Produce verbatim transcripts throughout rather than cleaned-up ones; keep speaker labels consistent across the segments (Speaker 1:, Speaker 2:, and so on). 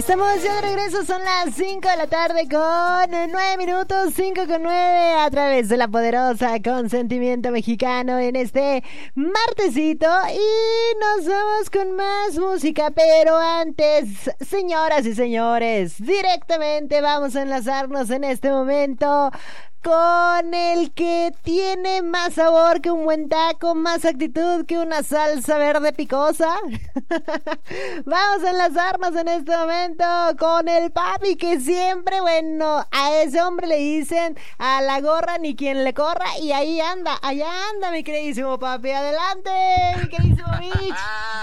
Speaker 1: Estamos ya de regreso, son las cinco de la tarde con nueve minutos, cinco con nueve a través de la poderosa Consentimiento Mexicano en este martesito y nos vamos con más música, pero antes, señoras y señores, directamente vamos a enlazarnos en este momento con el que tiene más sabor que un buen taco, más actitud que una salsa verde picosa. Vamos a enlazarnos en este momento con el papi que siempre, bueno, a ese hombre le dicen a la gorra ni quien le corra y ahí anda, allá anda mi queridísimo papi. Adelante, mi queridísimo Mitch.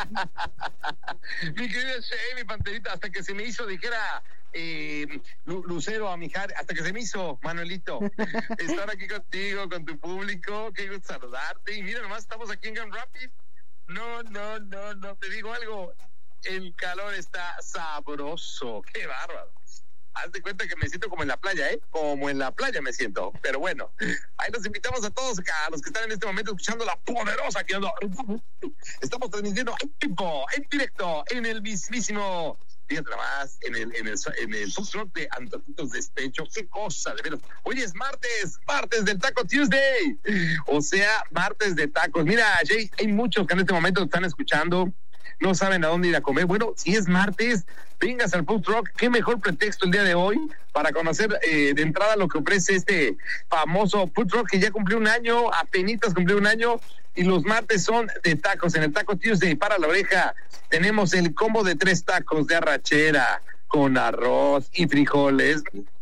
Speaker 2: Mi querida Shay, mi panterita, hasta que se me hizo, dijera... Eh, Lucero a Mijar, hasta que se me hizo, Manuelito, estar aquí contigo, con tu público, qué gusto saludarte. Y mira, nomás estamos aquí en Grand Rapids. No, no, no, no, te digo algo, el calor está sabroso, qué bárbaro. Haz de cuenta que me siento como en la playa, ¿eh? Como en la playa me siento. Pero bueno, ahí los invitamos a todos acá, a los que están en este momento escuchando la poderosa que ando. Estamos transmitiendo en vivo, en directo, en el mismísimo... Fíjate nada más, en el, en el, en el food truck de Antojitos Despecho, qué cosa, de veras. Hoy es martes, martes del Taco Tuesday, o sea, martes de tacos. Mira, Jay, hay muchos que en este momento están escuchando, no saben a dónde ir a comer. Bueno, si es martes, vengas al food truck, qué mejor pretexto el día de hoy para conocer eh, de entrada lo que ofrece este famoso food truck que ya cumplió un año, apenitas cumplió un año. Y los martes son de tacos. En el Taco Tuesday para la oreja tenemos el combo de tres tacos de arrachera con arroz y frijoles.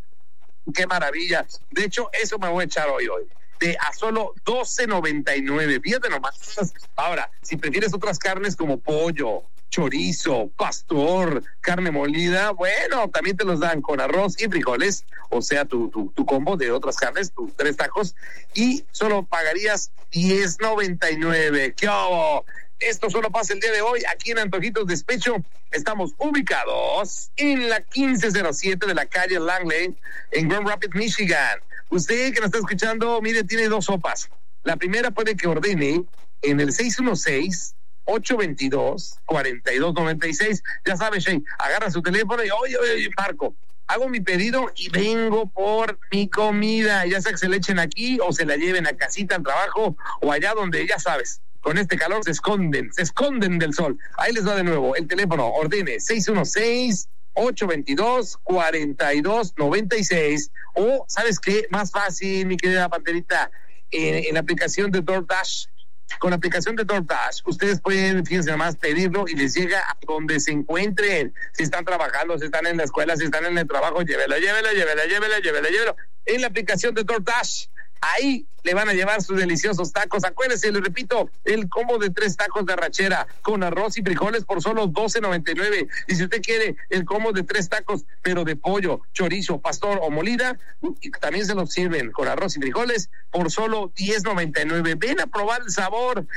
Speaker 2: ¡Qué maravilla! De hecho, eso me voy a echar hoy, hoy. De a solo doce noventa y nueve. Fíjate nomás. Ahora, si prefieres otras carnes como pollo, chorizo, pastor, carne molida, bueno, también te los dan con arroz y frijoles, o sea, tu, tu, tu combo de otras carnes, tus tres tacos, y solo pagarías diez noventa y nueve. ¡Qué hago! Esto solo pasa el día de hoy aquí en Antojitos Despecho. Estamos ubicados en la quince cero siete de la calle Langley, en Grand Rapids, Michigan. Usted que nos está escuchando, mire, tiene dos sopas. La primera puede que ordene en el seis uno seis, ocho dos dos, cuatro dos nueve seis. Ya sabes, Shay, agarra su teléfono y oye, oye, Marco, hago mi pedido y vengo por mi comida, ya sea que se le echen aquí o se la lleven a casita, al trabajo o allá donde, ya sabes, con este calor se esconden, se esconden del sol. Ahí les va de nuevo el teléfono, ordene seis uno seis, ocho dos dos, cuatro dos nueve seis. O, ¿sabes qué? Más fácil, mi querida panterita, en, en la aplicación de DoorDash. Con la aplicación de DoorDash, ustedes pueden, fíjense nada más, pedirlo y les llega a donde se encuentren. Si están trabajando, si están en la escuela, si están en el trabajo, llévelo, llévelo, llévelo, llévelo, llévelo, llévelo. En la aplicación de DoorDash, ahí le van a llevar sus deliciosos tacos. Acuérdense, les repito, el combo de tres tacos de arrachera con arroz y frijoles por solo doce noventa y nueve. Y si usted quiere el combo de tres tacos, pero de pollo, chorizo, pastor o molida, también se los sirven con arroz y frijoles por solo diez noventa y nueve. Ven a probar el sabor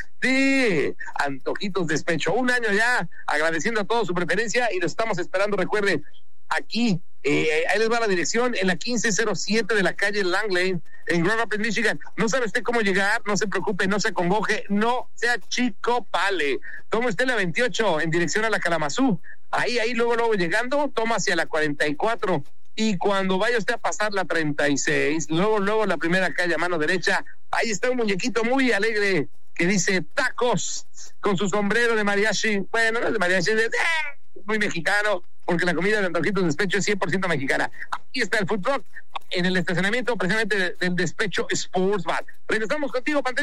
Speaker 2: de Antojitos Despecho. Un año ya, agradeciendo a todos su preferencia y lo estamos esperando. Recuerde, aquí, eh, ahí les va la dirección, en la quince cero siete de la calle Langley, en Grand Rapids, Michigan. No sabe usted cómo llegar, no se preocupe, no se acongoje, no sea chico pale. Toma usted la veintiocho en dirección a la Kalamazoo. Ahí, ahí, luego, luego llegando, toma hacia la cuarenta y cuatro. Y cuando vaya usted a pasar la treinta y seis, luego, luego la primera calle a mano derecha, ahí está un muñequito muy alegre que dice tacos, con su sombrero de mariachi. Bueno, no es de mariachi, es de, muy mexicano, porque la comida de Antojitos Despecho es cien por ciento mexicana. Aquí está el food truck en el estacionamiento precisamente del Despecho Sports Bar. Regresamos contigo, Panterita.